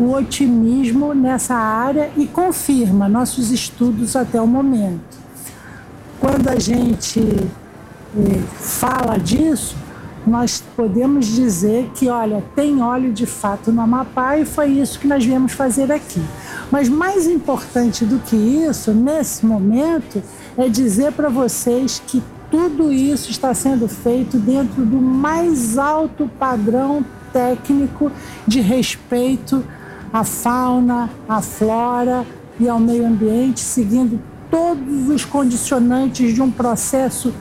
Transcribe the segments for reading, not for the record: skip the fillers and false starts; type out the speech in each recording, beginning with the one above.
o otimismo nessa área e confirma nossos estudos até o momento. Quando a gente fala disso, nós podemos dizer que, olha, tem óleo de fato no Amapá e foi isso que nós viemos fazer aqui. Mas mais importante do que isso, nesse momento, é dizer para vocês que tudo isso está sendo feito dentro do mais alto padrão técnico de respeito à fauna, à flora e ao meio ambiente, seguindo todos os condicionantes de um processo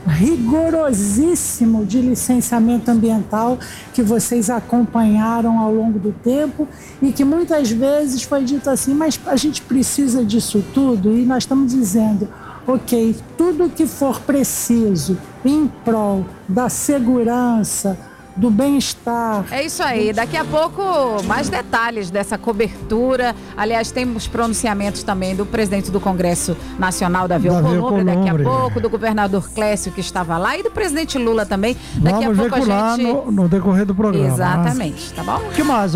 rigorosíssimo de licenciamento ambiental que vocês acompanharam ao longo do tempo e que muitas vezes foi dito assim, mas a gente precisa disso tudo, e nós estamos dizendo, ok, tudo que for preciso em prol da segurança, do bem-estar. É isso aí, daqui a pouco mais detalhes dessa cobertura. Aliás, temos pronunciamentos também do presidente do Congresso Nacional, Davi Alcolumbre, daqui a pouco, do governador Clécio, que estava lá, e do presidente Lula também. Daqui Vamos a pouco a gente... no decorrer do programa. Exatamente, tá bom? O que mais?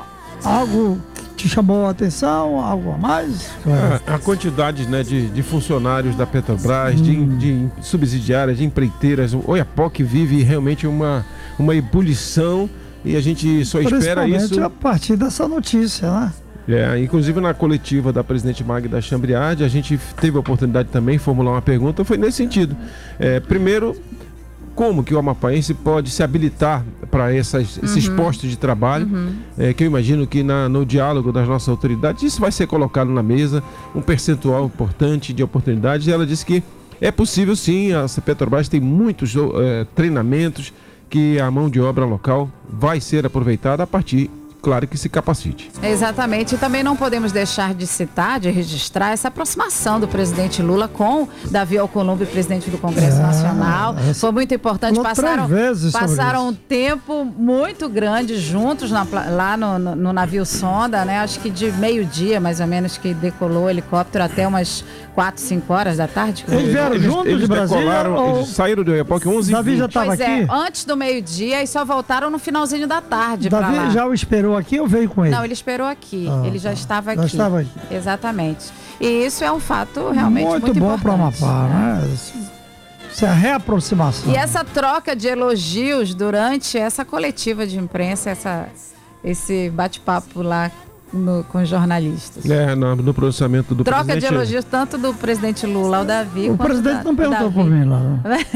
Algo que te chamou a atenção? Algo a mais? A quantidade, né, de funcionários da Petrobras, de subsidiárias, de empreiteiras. O Oiapoque vive realmente uma ebulição e a gente só espera isso. Principalmente a partir dessa notícia, né? Inclusive na coletiva da presidente Magda Chambriard, a gente teve a oportunidade também de formular uma pergunta, foi nesse sentido. Primeiro, como que o amapaense pode se habilitar para esses postos de trabalho, que eu imagino que no diálogo das nossas autoridades isso vai ser colocado na mesa, um percentual importante de oportunidades, e ela disse que é possível sim, a Petrobras tem muitos treinamentos que a mão de obra local vai ser aproveitada a partir, claro, que se capacite. Exatamente, e também não podemos deixar de citar, de registrar essa aproximação do presidente Lula com Davi Alcolumbre, presidente do Congresso Nacional. Foi muito importante, passaram um tempo muito grande juntos lá no navio sonda, né? Acho que de meio-dia, mais ou menos, que decolou o helicóptero até umas 4, 5 horas da tarde. Eles vieram juntos de Brasília? Eles saíram do Oiapoque 11h20. Davi já estava aqui? Antes do meio-dia, e só voltaram no finalzinho da tarde para lá. Davi já o esperou aqui ou veio com ele? Não, ele esperou aqui. Ele já estava aqui. Já estava aqui. Exatamente. E isso é um fato realmente muito bom importante. para o Amapá, né? Isso é a reaproximação. E essa troca de elogios durante essa coletiva de imprensa, esse bate-papo lá com os jornalistas. No pronunciamento do troca presidente. De elogios tanto do presidente Lula ao Davi. O presidente não perguntou por mim lá.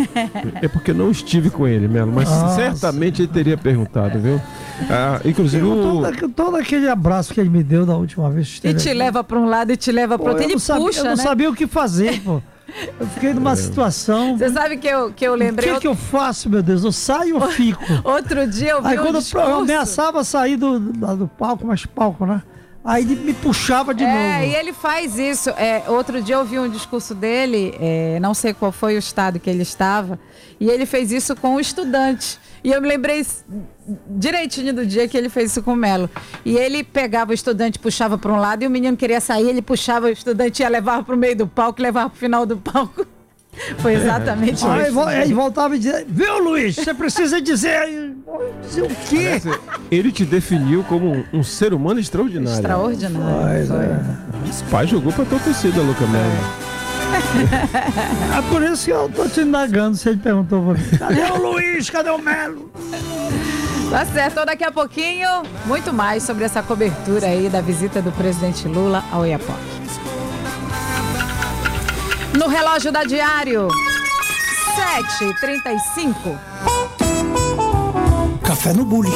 É porque não estive com ele, Melo, mas certamente ele teria perguntado, viu? Inclusive todo aquele abraço que ele me deu da última vez. E te leva para um lado e te leva para outro. Ele puxa, eu não sabia o que fazer, pô. Eu fiquei numa situação... Você sabe que eu lembrei... O que eu faço, meu Deus? Eu saio ou fico? Outro dia eu vi Aí quando eu ameaçava sair do palco, né? Aí ele me puxava de novo. E ele faz isso. Outro dia eu vi um discurso dele, não sei qual foi o estado que ele estava, e ele fez isso com um estudante. E eu me lembrei direitinho do dia que ele fez isso com o Melo. E ele pegava o estudante, puxava para um lado, e o menino queria sair, ele puxava o estudante, ia levar para o meio do palco, levava para o final do palco. Foi exatamente isso. Aí ele voltava e dizia, viu, Luiz, você precisa dizer o quê? Ele te definiu como um ser humano extraordinário. Extraordinário. Esse pai jogou pra tua torcida, Luca Melo. É por isso que eu tô te indagando, se ele perguntou pra mim. Cadê o Luiz? Cadê o Melo? Tá certo, daqui a pouquinho, muito mais sobre essa cobertura aí da visita do presidente Lula ao Oiapoque. No relógio da Diário, 7h35. Café no Bully.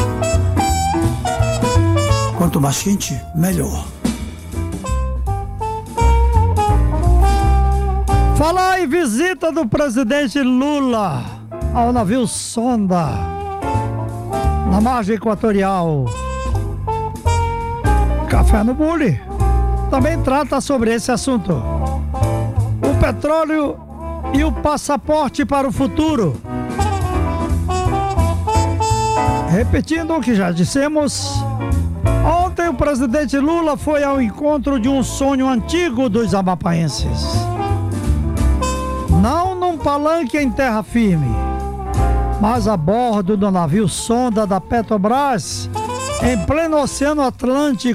Quanto mais quente, melhor. Falar em visita do presidente Lula ao navio sonda na margem equatorial. Café no Bully também trata sobre esse assunto. O petróleo e o passaporte para o futuro. Repetindo o que já dissemos, ontem o presidente Lula foi ao encontro de um sonho antigo dos amapaenses. Não num palanque em terra firme, mas a bordo do navio sonda da Petrobras, em pleno Oceano Atlântico,